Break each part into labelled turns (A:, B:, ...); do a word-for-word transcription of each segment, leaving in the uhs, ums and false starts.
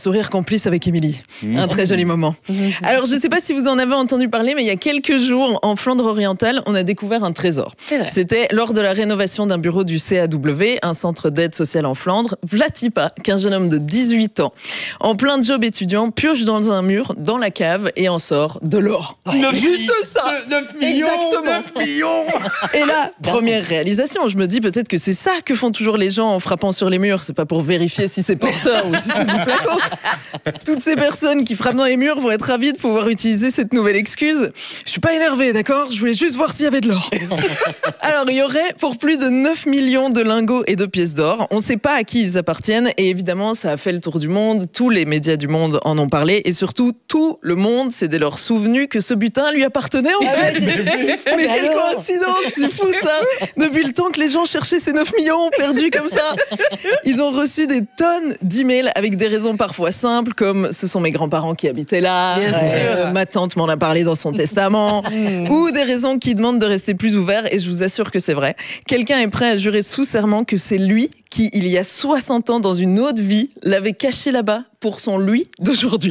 A: sourire complice avec Émilie. Mmh. Un très joli moment. Mmh. Alors, je ne sais pas si vous en avez entendu parler, mais il y a quelques jours, en Flandre orientale, on a découvert un trésor.
B: C'est vrai.
A: C'était lors de la rénovation d'un bureau du C A W, un centre d'aide sociale en Flandre. Vlatipa, qu'un jeune homme de dix-huit ans, en plein job étudiant, pioche dans un mur, dans la cave, et en sort de l'or.
C: Ouais.
A: Juste ça.
C: neuf millions.
A: Exactement.
C: neuf millions.
A: Et là, première réalisation, je me dis peut-être que c'est ça que font toujours les gens en frappant sur les murs. C'est pas pour vérifier si c'est porteur ou si c'est du placo. Toutes ces personnes qui frappent dans les murs vont être ravies de pouvoir utiliser cette nouvelle excuse. Je suis pas énervé, d'accord ? Je voulais juste voir s'il y avait de l'or. Alors, il y aurait pour plus de neuf millions de lingots et de pièces d'or. On sait pas à qui ils appartiennent et évidemment, ça a fait le tour du monde. Tous les médias du monde en ont parlé et surtout, tout le monde s'est dès lors souvenu que ce butin lui appartenait en fait.
B: Ah ouais,
A: mais, mais quelle coïncidence, c'est fou ça. Depuis le temps que les gens cherchaient ces neuf millions perdus comme ça. Ils ont reçu des tonnes d'emails avec des raisons parfois simples comme ce sont mes grands-parents qui habitaient là,
B: Bien
A: euh,
B: sûr.
A: ma tante m'en a parlé dans son testament, ou des raisons qui demandent de rester plus ouvert et je vous assure que c'est vrai. Quelqu'un est prêt à jurer sous serment que c'est lui qui, il y a soixante ans dans une autre vie, l'avait caché là-bas pour son lui d'aujourd'hui.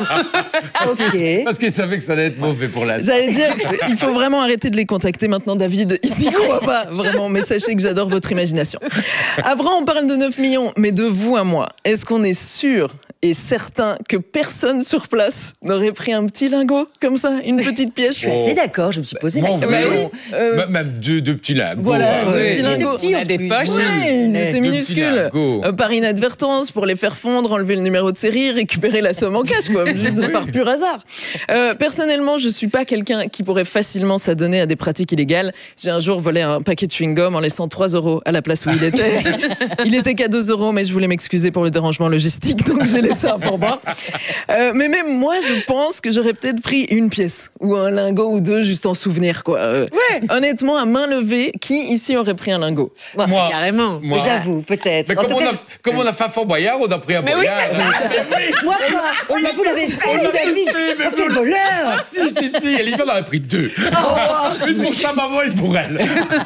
C: Parce
B: Ok.
C: parce qu'il savait que ça allait être mauvais pour la.
A: J'allais dire, il faut vraiment arrêter de les contacter maintenant, David. Il s'y croit pas, vraiment. Mais sachez que j'adore votre imagination. Après, on parle de neuf millions, mais de vous à moi. Est-ce qu'on est sûr et certain que personne sur place n'aurait pris un petit lingot comme ça, une petite pièce?
B: Je suis assez d'accord, je me suis posé la
C: Bon,
B: question.
C: oui.
A: Euh,
C: M- Même deux, deux petits lingots.
A: Voilà,
C: hein.
A: deux
C: Ouais.
A: petits lingots.
B: petits,
D: On a
B: en
D: des
B: plus.
D: poches.
A: Ouais, ils
B: Ouais.
A: étaient
C: Deux
A: minuscules.
C: petits lingots.
A: Euh, par inadvertance, pour les faire fondre, enlever le numéro de série, récupérer la somme en cash, quoi. Juste par pur hasard. Euh, personnellement, je suis pas quelqu'un qui pourrait facilement s'adonner à des pratiques illégales. J'ai un jour volé un paquet de chewing-gum en laissant trois euros à la place où il était. Il était qu'à deux euros, mais je voulais m'excuser pour le dérangement logistique, donc j'ai laissé un pourboire. Euh, mais même moi, je pense que j'aurais peut-être pris une pièce ou un lingot ou deux juste en souvenir, quoi. Euh,
B: Ouais.
A: Honnêtement, à main levée, qui ici aurait pris un lingot?
B: Ouais,
C: Moi.
B: carrément.
C: Moi.
B: J'avoue, peut-être.
C: Mais
B: En
C: comme
B: tout
C: on,
B: cas,
C: a, comme on a fait un Fort Boyard, on a pris un
A: Mais oui,
C: Boyard.
B: moi, quoi
C: On l'a
B: Vous l'avez fait,
C: on l'a
B: David.
C: tous fait, mais
B: Oh, quel
C: on-
B: voleur.
C: Ah si, si, si, Elisa en avait pris deux. Une pour sa maman, une pour elle.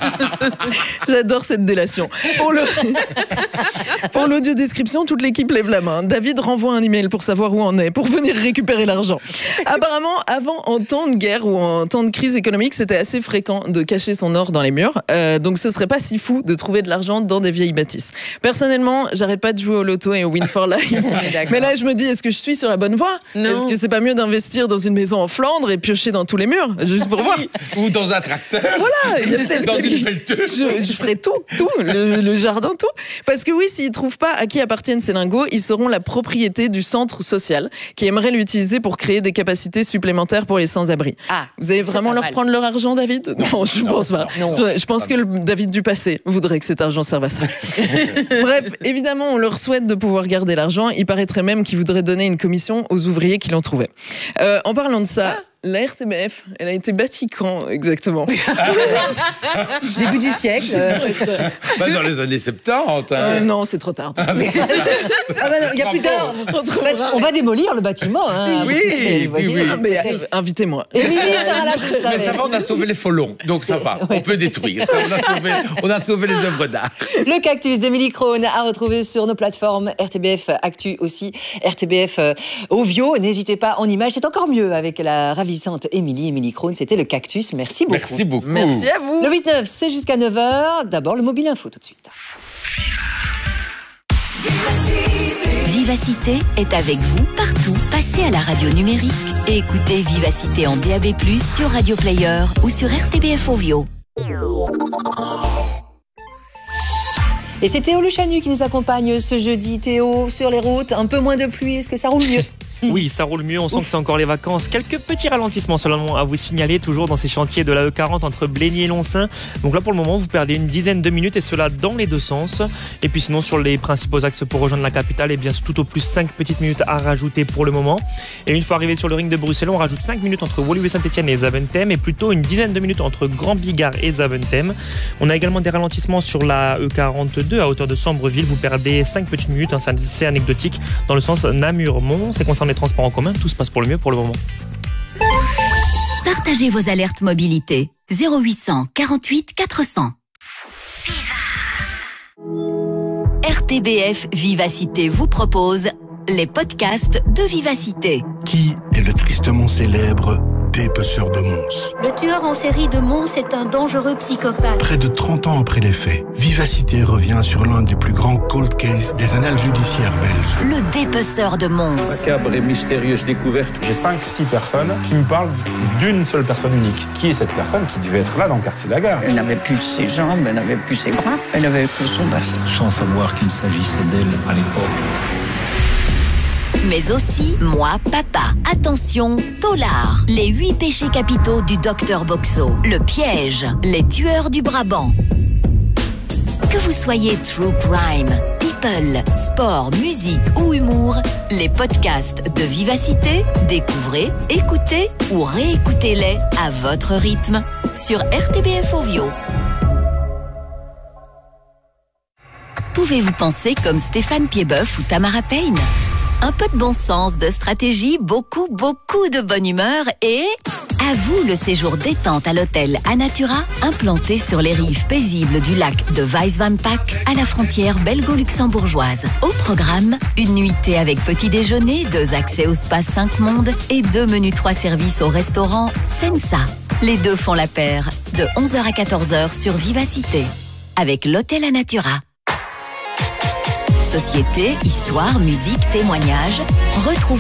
A: J'adore cette délation. Pour le pour l'audio-description, toute l'équipe lève la main. David renvoie un email pour savoir où on est, pour venir récupérer l'argent. Apparemment, avant, en temps de guerre ou en temps de crise économique, c'était assez fréquent de cacher son or dans les murs. Euh, donc ce serait pas si fou de trouver de l'argent dans des vieilles bâtisses. Personnellement, j'arrête pas de jouer au loto et au Win for Life. Mais là, je me dis, est-ce que je suis sur la bonne voie?
B: Non.
A: Est-ce que c'est pas mieux d'investir dans une maison en Flandre et piocher dans tous les murs, juste pour voir?
C: Ou dans un tracteur.
A: Voilà, il y a peut-être
C: Dans
A: quelqu'un-
C: une pelleteuse.
A: je, je ferai tout, tout, le, le jardin, tout. Parce que oui, s'ils trouvent pas à qui appartiennent ces lingots, ils seront la propriété du centre social qui aimerait l'utiliser pour créer des capacités supplémentaires pour les sans-abri.
B: Ah,
A: Vous allez
B: c'est
A: vraiment
B: pas
A: leur
B: mal.
A: prendre leur argent, David? Non, je pense pas.
B: non.
A: Je, je pense que le David du passé voudrait que cet argent serve à ça. Bref, évidemment, on leur souhaite de pouvoir garder l'argent. Il paraîtrait même qu'ils voudraient donner une commission aux ouvriers qui l'ont trouvé. Euh, en parlant de ça, la R T B F, elle a été bâtie quand exactement?
B: Début du siècle. euh,
C: Bah, dans les années soixante-dix.
A: Euh,
C: Hein.
A: non, c'est trop tard.
B: Ah bah non, il n'y a plus d'heure. Parce qu'on va démolir le bâtiment. Hein,
C: Oui,
B: parce que c'est-
C: oui,
B: vous voyez,
C: oui.
B: hein.
A: Mais euh, invitez-moi.
B: Émilie sera là pour ça.
C: Mais ça va, on a sauvé les folons, donc ça va. On peut détruire. Ça, on, a sauvé, on a sauvé les œuvres d'art.
B: Le cactus d'Émilie Krohn à retrouver sur nos plateformes R T B F Actu aussi, R T B F euh, Ovio. N'hésitez pas en image, c'est encore mieux avec la ravissante Émilie. Émilie Krohn, c'était le cactus. Merci beaucoup.
C: Merci beaucoup.
A: Merci à vous.
B: Le huit neuf, c'est jusqu'à neuf heures. D'abord, le mobile info tout de suite.
E: Vivacité est avec vous partout. Passez à la radio numérique et écoutez Vivacité en D A B plus, sur Radio Player ou sur R T B F Ovio.
B: Et c'est Théo Le Chanu qui nous accompagne ce jeudi. Théo, sur les routes, un peu moins de pluie, est-ce que ça roule mieux?
D: Oui, ça roule mieux, on sent que c'est encore les vacances. Quelques petits ralentissements seulement à vous signaler, toujours dans ces chantiers de la E quarante entre Blény et Loncin. Donc là, pour le moment, vous perdez une dizaine de minutes et cela dans les deux sens. Et puis sinon, sur les principaux axes pour rejoindre la capitale, eh bien, c'est tout au plus cinq petites minutes à rajouter pour le moment. Et une fois arrivé sur le ring de Bruxelles, on rajoute cinq minutes entre Woluwe-Saint-Etienne et Zaventem et plutôt une dizaine de minutes entre Grand Bigard et Zaventem. On a également des ralentissements sur la E quarante-deux à hauteur de Sambreville. Vous perdez cinq petites minutes, hein, c'est assez anecdotique, dans le sens Namur-Mont. C'est concernant les transports en commun, tout se passe pour le mieux pour le moment.
E: Partagez vos alertes mobilité. zéro huit cent quarante-huit quatre cents. R T B F Vivacité vous propose les podcasts de Vivacité.
F: Qui est le tristement célèbre dépeceur de Mons?
G: Le tueur en série de Mons est un dangereux psychopathe.
F: Près de trente ans après les faits, Vivacité revient sur l'un des plus grands cold cases des annales judiciaires belges.
E: Le dépeceur de Mons.
H: Macabre et mystérieuse découverte.
I: J'ai cinq six personnes qui me parlent d'une seule personne unique. Qui est cette personne qui devait être là dans le quartier de la Gare?
J: Elle n'avait plus ses jambes, elle n'avait plus ses bras, elle n'avait que son baston.
K: Sans savoir qu'il s'agissait d'elle à l'époque.
E: Mais aussi Moi Papa. Attention, Tolard. Les huit péchés capitaux du docteur Boxo. Le piège. Les tueurs du Brabant. Que vous soyez true crime, people, sport, musique ou humour, les podcasts de Vivacité, découvrez, écoutez ou réécoutez-les à votre rythme sur R T B F Ovio. Pouvez-vous penser comme Stéphane Piedboeuf ou Tamara Payne? Un peu de bon sens, de stratégie, beaucoup, beaucoup de bonne humeur et... à vous le séjour détente à l'hôtel Anatura, implanté sur les rives paisibles du lac de Weiswampak, à la frontière belgo-luxembourgeoise. Au programme, une nuitée avec petit déjeuner, deux accès au spa cinq mondes et deux menus trois services au restaurant Sensa. Les deux font la paire, de onze heures à quatorze heures sur Vivacité, avec l'hôtel Anatura. Société, histoire, musique, témoignages, retrouvez